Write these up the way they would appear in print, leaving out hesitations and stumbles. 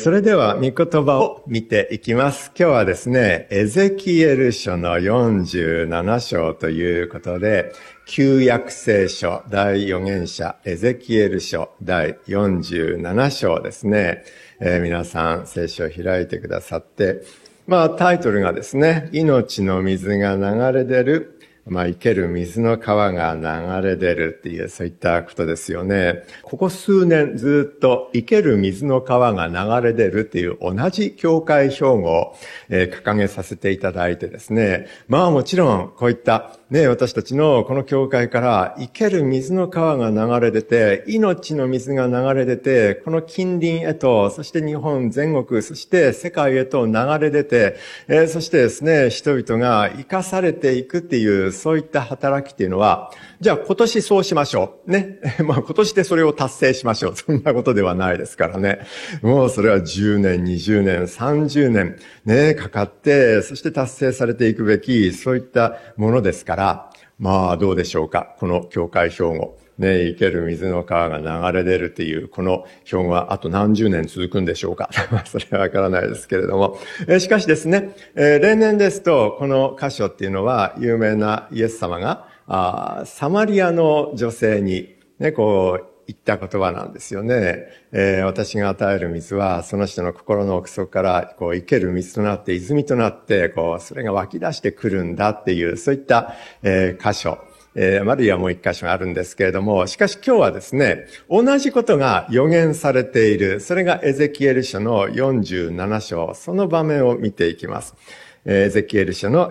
それでは、御言葉を見ていきます。今日はですね、エゼキエル書の47章ということで、旧約聖書第預言者エゼキエル書第47章ですね。皆さん聖書を開いてくださって、タイトルがですね、命の水が流れ出る、生ける水の川が流れ出るっていう、そういったことですよね。ここ数年ずっと生ける水の川が流れ出るっていう同じ教会標語を掲げさせていただいてですね。もちろんこういったね、私たちのこの教会から生ける水の川が流れ出て、命の水が流れ出て、この近隣へと、そして日本全国、そして世界へと流れ出て、そしてですね、人々が生かされていくっていう、そういった働きっていうのは、じゃあ今年そうしましょう。ね。今年でそれを達成しましょう。そんなことではないですからね。もうそれは10年、20年、30年、ね、かかって、そして達成されていくべき、そういったものですから、どうでしょうか。この教会標語。ね、生ける水の川が流れ出るっていう、この標語はあと何十年続くんでしょうか。それはわからないですけれども。しかしですね、例年ですと、この箇所っていうのは、有名なイエス様が、サマリアの女性に、ね、言った言葉なんですよね。私が与える水は、その人の心の奥底から、生ける水となって、泉となって、それが湧き出してくるんだっていう、そういった、箇所。あるいはもう一箇所あるんですけれども、しかし今日はですね、同じことが予言されている、それがエゼキエル書の47章、その場面を見ていきます。エゼキエル書の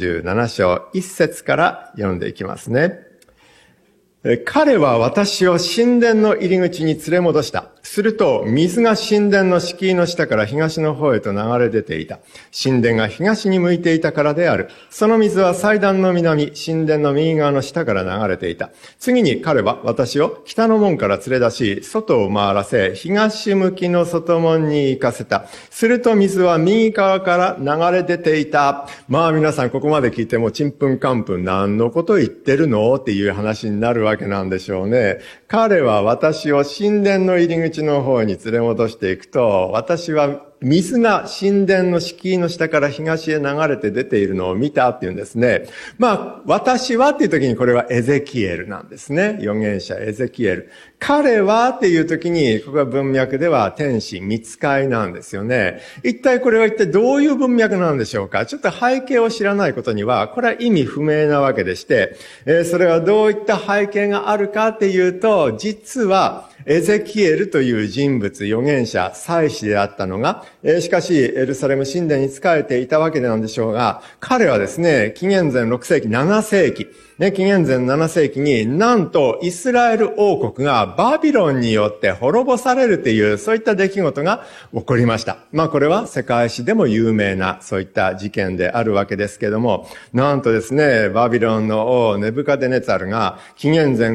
47章、1節から読んでいきますね。彼は私を神殿の入り口に連れ戻した。すると、水が神殿の敷居の下から東の方へと流れ出ていた。神殿が東に向いていたからである。その水は祭壇の南、神殿の右側の下から流れていた。次に彼は私を北の門から連れ出し、外を回らせ、東向きの外門に行かせた。すると水は右側から流れ出ていた。皆さんここまで聞いてもちんぷんかんぷん何のこと言ってるのっていう話になるわけなんでしょうね。彼は私を神殿の入り口の方に連れ戻していくと、私は水が神殿の敷居の下から東へ流れて出ているのを見たっていうんですね。私はっていう時にこれはエゼキエルなんですね。預言者エゼキエル。彼はっていう時に、ここは文脈では天使、御使いなんですよね。一体これは一体どういう文脈なんでしょうか。ちょっと背景を知らないことには、これは意味不明なわけでして、それはどういった背景があるかっていうと、実はエゼキエルという人物、預言者、祭司であったのが、しかしエルサレム神殿に仕えていたわけなんでしょうが、彼はですね、紀元前6世紀、7世紀、紀元前7世紀になんとイスラエル王国がバビロンによって滅ぼされるという、そういった出来事が起こりました。これは世界史でも有名なそういった事件であるわけですけども、なんとですね、バビロンの王ネブカデネツァルが紀元前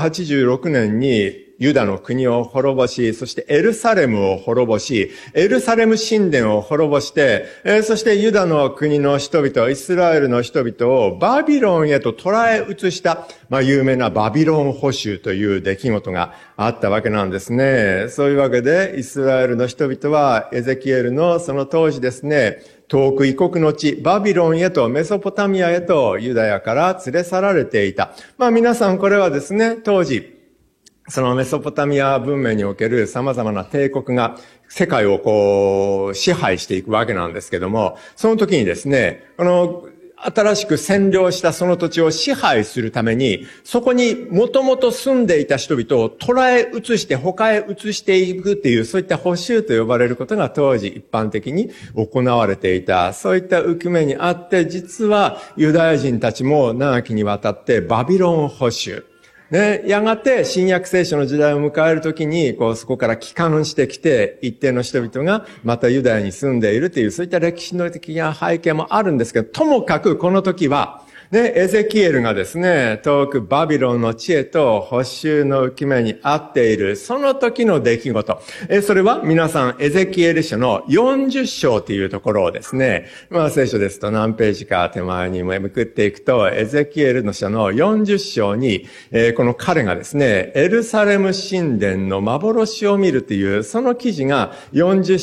586年にユダの国を滅ぼし、そしてエルサレムを滅ぼし、エルサレム神殿を滅ぼして、そしてユダの国の人々、イスラエルの人々をバビロンへと捉え移した、有名なバビロン捕囚という出来事があったわけなんですね。そういうわけで、イスラエルの人々はエゼキエルのその当時ですね、遠く異国の地、バビロンへとメソポタミアへとユダヤから連れ去られていた。皆さんこれはですね、当時、そのメソポタミア文明における様々な帝国が世界を支配していくわけなんですけども、その時にですね、新しく占領したその土地を支配するために、そこにもともと住んでいた人々を捉え移して他へ移していくっていう、そういった捕囚と呼ばれることが当時一般的に行われていた。そういった浮き目にあって、実はユダヤ人たちも長きにわたってバビロン捕囚。やがて新約聖書の時代を迎えるときに、そこから帰還してきて、一定の人々がまたユダヤに住んでいるという、そういった歴史の的な背景もあるんですけど、ともかくこの時は、エゼキエルがですね、遠くバビロンの地へと捕囚の浮き目にあっている、その時の出来事。それは皆さん、エゼキエル書の40章というところをですね、聖書ですと何ページか手前にめくっていくと、エゼキエルの書の40章に、この彼がですね、エルサレム神殿の幻を見るという、その記事が40